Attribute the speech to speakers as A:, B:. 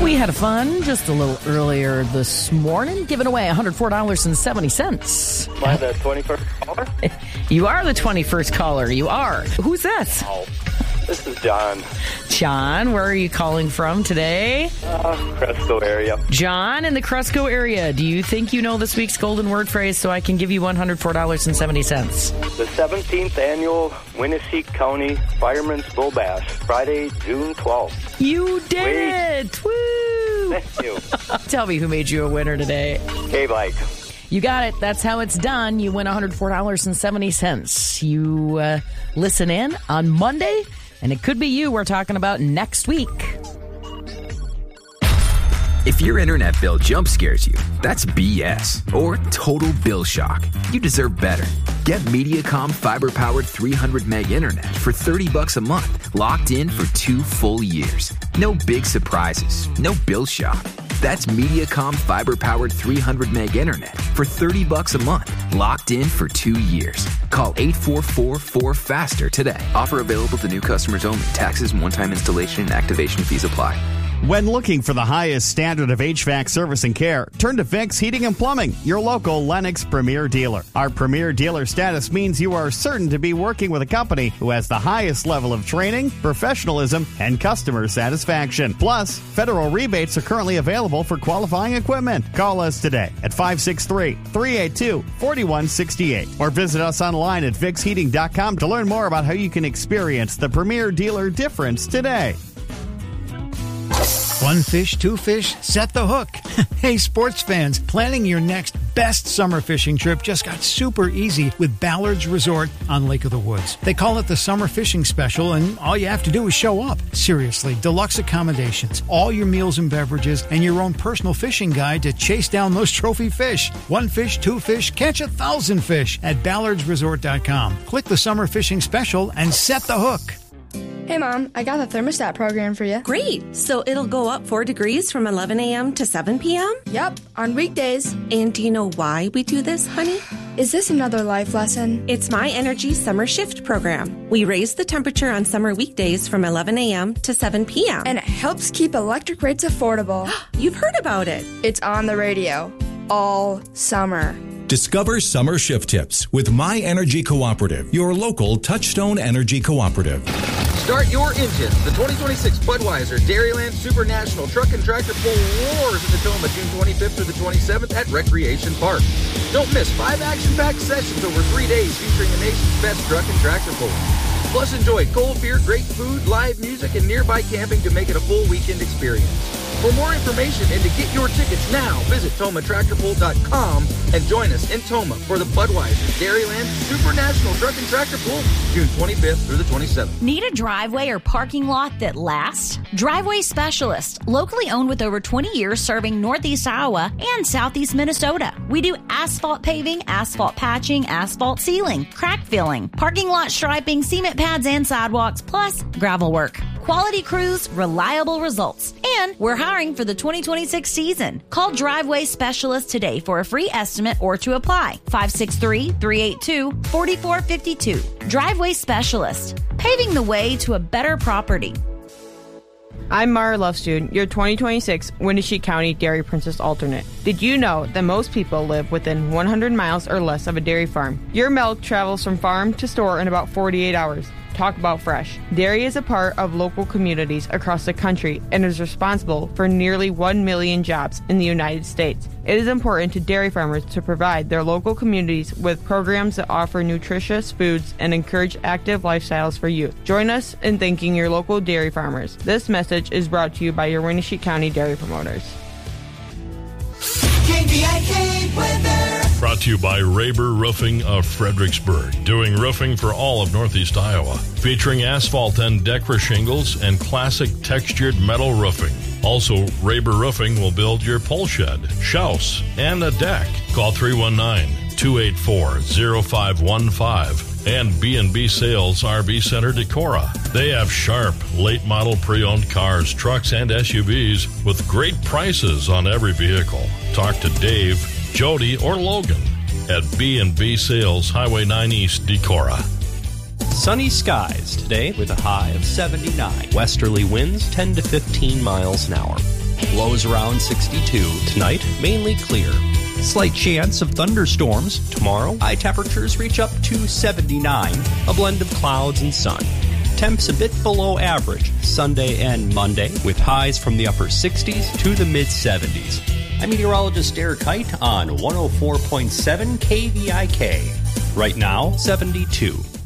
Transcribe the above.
A: We had fun just a little earlier this morning, giving away $104.70.
B: Am I the 21st caller?
A: You are the 21st caller. You are. Who's this?
B: Oh, this is John.
A: John, where are you calling from today?
B: Cresco area.
A: John in the Cresco area. Do you think you know this week's golden word phrase so I can give you $104.70?
B: The 17th annual Winneshiek County Fireman's Bull Bash, Friday, June 12th.
A: You did it! Woo!
B: Thank you.
A: Tell me who made you a winner today.
B: K-Bike.
A: You got it. That's how it's done. You win $104.70. You listen in on Monday, and it could be you we're talking about next week.
C: If your internet bill jump scares you, that's BS or total bill shock. You deserve better. Get Mediacom fiber-powered 300 meg internet for $30 a month, locked in for 2 full years. No big surprises, no bill shock. That's Mediacom fiber-powered 300 meg internet for $30 a month, locked in for 2 years. Call 844-4FASTER today. Offer available to new customers only. Taxes and one-time installation and activation fees apply.
D: When looking for the highest standard of HVAC service and care, turn to Vicks Heating and Plumbing, your local Lennox Premier Dealer. Our Premier Dealer status means you are certain to be working with a company who has the highest level of training, professionalism, and customer satisfaction. Plus, federal rebates are currently available for qualifying equipment. Call us today at 563-382-4168 or visit us online at VicksHeating.com to learn more about how you can experience the Premier Dealer difference today.
E: One fish, two fish, set the hook. Hey, sports fans, planning your next best summer fishing trip just got super easy with Ballard's Resort on Lake of the Woods. They call it the Summer Fishing Special, and all you have to do is show up. Seriously, deluxe accommodations, all your meals and beverages, and your own personal fishing guide to chase down those trophy fish. One fish, two fish, catch 1,000 fish at ballardsresort.com. Click the Summer Fishing Special and set the hook.
F: Hey, Mom, I got the thermostat program for you.
G: Great. So it'll go up 4 degrees from 11 a.m. to 7 p.m.?
F: Yep, on weekdays.
G: And do you know why we do this, honey?
F: Is this another life lesson?
G: It's My Energy Summer Shift program. We raise the temperature on summer weekdays from 11 a.m. to 7 p.m.
F: And it helps keep electric rates affordable.
G: You've heard about it.
F: It's on the radio all summer.
H: Discover summer shift tips with My Energy Cooperative, your local Touchstone Energy Cooperative.
I: Start your engines. The 2026 Budweiser Dairyland Super National Truck and Tractor Pull roars in Tacoma June 25th through the 27th at Recreation Park. Don't miss 5 action-packed sessions over 3 days featuring the nation's best truck and tractor pull. Plus, enjoy cold beer, great food, live music, and nearby camping to make it a full weekend experience. For more information and to get your tickets now, visit TomaTractorPull.com and join us in Toma for the Budweiser Dairyland Super National Truck and Tractor Pull, June 25th through the 27th.
J: Need a driveway or parking lot that lasts? Driveway Specialist, locally owned with over 20 years serving Northeast Iowa and Southeast Minnesota. We do asphalt paving, asphalt patching, asphalt sealing, crack filling, parking lot striping, cement pads and sidewalks, plus gravel work. Quality crews, reliable results. And we're hiring for the 2026 season. Call Driveway Specialist today for a free estimate or to apply. 563-382-4452. Driveway Specialist, paving the way to a better property.
K: I'm Mara Lofstuen, your 2026 Winneshiek County Dairy Princess alternate. Did you know that most people live within 100 miles or less of a dairy farm? Your milk travels from farm to store in about 48 hours. Talk about fresh. Dairy is a part of local communities across the country and is responsible for nearly 1 million jobs in the United States. It is important to dairy farmers to provide their local communities with programs that offer nutritious foods and encourage active lifestyles for youth. Join us in thanking your local dairy farmers. This message is brought to you by your Winneshiek County Dairy Promoters.
L: KVIK weather. Brought to you by Raber Roofing of Fredericksburg, doing roofing for all of Northeast Iowa, featuring asphalt and Decra shingles and classic textured metal roofing. Also, Raber Roofing will build your pole shed, house, and a deck. Call 319-284-0515 and B&B Sales RV Center Decorah. They have sharp, late-model pre-owned cars, trucks, and SUVs with great prices on every vehicle. Talk to Dave, Jody, or Logan at B&B Sales, Highway 9 East, Decorah.
M: Sunny skies today with a high of 79. Westerly winds 10 to 15 miles an hour. Lows around 62. Tonight, mainly clear. Slight chance of thunderstorms. Tomorrow, high temperatures reach up to 79. A blend of clouds and sun. Temps a bit below average Sunday and Monday, with highs from the upper 60s to the mid-70s. I'm meteorologist Derek Height on 104.7 KVIK. Right now, 72.